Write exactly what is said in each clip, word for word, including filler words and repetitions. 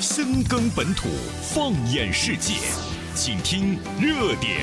深耕本土，放眼世界，请听热点。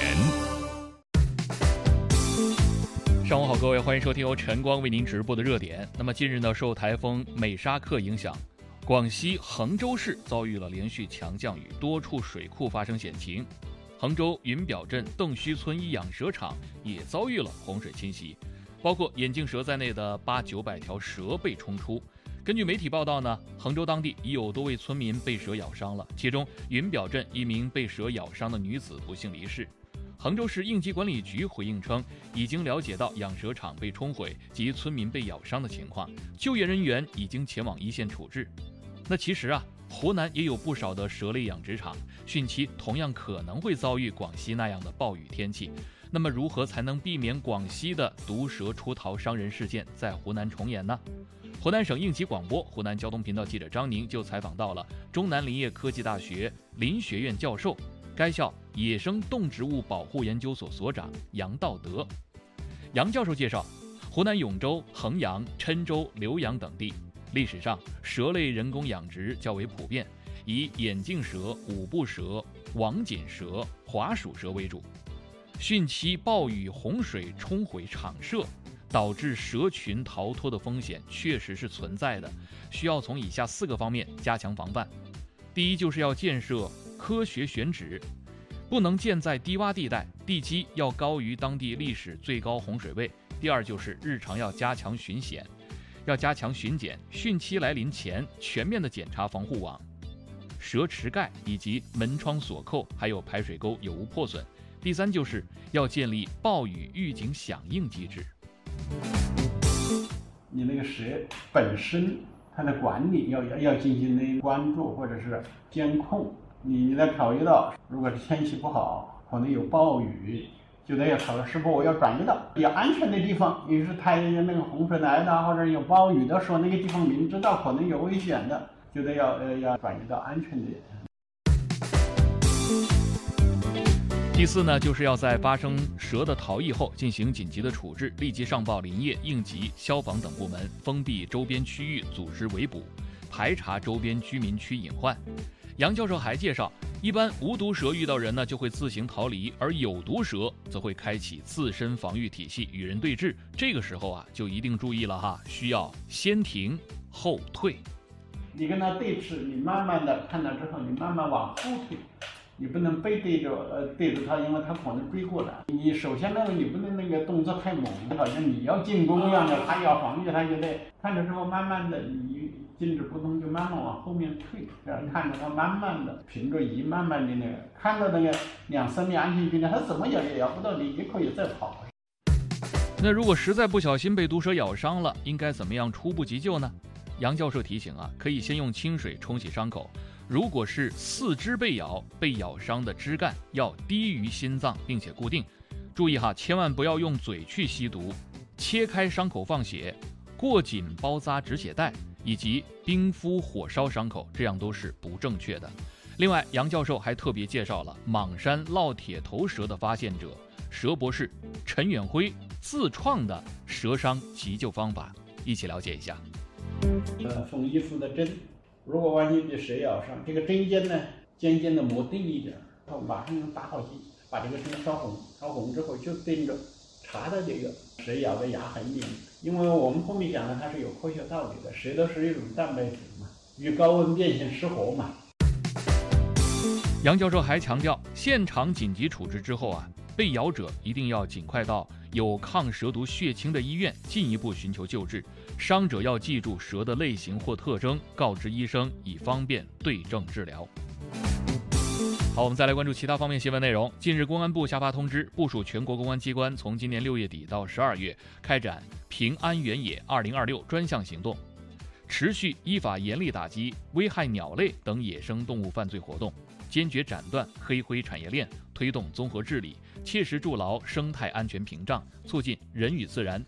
上午好，各位，欢迎收听由晨光为您直播的热点。那么近日呢，受台风美沙克影响，广西衡州市遭遇了连续强降雨，多处水库发生险情。衡州云表镇邓须村一养蛇场也遭遇了洪水侵袭，包括眼镜蛇在内的八九百条蛇被冲出。根据媒体报道呢，衡州当地已有多位村民被蛇咬伤了，其中云表镇一名被蛇咬伤的女子不幸离世。衡州市应急管理局回应称，已经了解到养蛇场被冲毁及村民被咬伤的情况，救援人员已经前往一线处置。那其实啊，湖南也有不少的蛇类养殖场，汛期同样可能会遭遇广西那样的暴雨天气。那么如何才能避免广西的毒蛇出逃伤人事件在湖南重演呢？湖南省应急广播湖南交通频道记者张宁就采访到了中南林业科技大学林学院教授，该校野生动植物保护研究所所长杨道德。杨教授介绍，湖南永州、衡阳、郴州、浏阳等地历史上蛇类人工养殖较为普遍，以眼镜蛇、五步蛇、网锦蛇、华鼠蛇为主。汛期暴雨洪水冲毁场舍，导致蛇群逃脱的风险确实是存在的，需要从以下四个方面加强防范。第一，就是要建设科学选址，不能建在低洼地带，地基要高于当地历史最高洪水位。第二，就是日常要加强巡检，要加强巡检，汛期来临前全面的检查防护网、蛇池盖以及门窗锁扣，还有排水沟有无破损。第三，就是要建立暴雨预警响应机制。 你那个蛇本身它的管理要要要进行的关注或者是监控，你得考虑到，如果是天气不好，可能有暴雨，就得要考虑是否我要转移到比较安全的地方。也是它那个洪水来的或者有暴雨的时候，那个地方明知道可能有危险的，就得要呃要转移到安全的。 第四呢，就是要在发生蛇的逃逸后进行紧急的处置，立即上报林业、应急、消防等部门，封闭周边区域，组织围捕，排查周边居民区隐患。杨教授还介绍，一般无毒蛇遇到人呢就会自行逃离，而有毒蛇则会开启自身防御体系与人对峙。这个时候啊，就一定注意了哈，需要先停后退。 你跟它对峙，你慢慢的看到之后，你慢慢往后退。你不能背对着呃对着他，因为他可能追过来。你首先那个你不能那个动作太猛，好像你要进攻一样的，他要防御，他就得看着之后慢慢的你静止不动，就慢慢往后面退，然后看着他慢慢的凭着仪慢慢的那个看到那个两三米安全距离，他怎么咬也咬不到你，也可以再跑。 那如果实在不小心被毒蛇咬伤了，应该怎么样初步急救呢？杨教授提醒啊，可以先用清水冲洗伤口。如果是四肢被咬，被咬伤的肢干要低于心脏，并且固定。注意哈，千万不要用嘴去吸毒，切开伤口放血，过紧包扎止血带，以及冰敷火烧伤口，这样都是不正确的。另外，杨教授还特别介绍了莽山烙铁头蛇的发现者蛇博士陈远辉自创的蛇伤急救方法，一起了解一下。 呃，缝衣服的针，如果万一被蛇咬伤，这个针尖呢，尖尖的磨钝一点，然后马上用打火机把这个针烧红，烧红之后就对着查的这个蛇咬的牙痕里，因为我们后面讲的它是有科学道理的，蛇都是一种蛋白质嘛，遇高温变性失活嘛。 杨教授还强调，现场紧急处置之后啊，被咬者一定要尽快到有抗蛇毒血清的医院进一步寻求救治，伤者要记住蛇的类型或特征，告知医生，以方便对症治疗。好，我们再来关注其他方面新闻内容。近日，公安部下发通知，部署全国公安机关从今年六月底到十二月开展平安原野二零二六专项行动，持续依法严厉打击危害鸟类等野生动物犯罪活动，坚决斩断黑灰产业链，推动综合治理，切实筑牢生态安全屏障，促进人与自然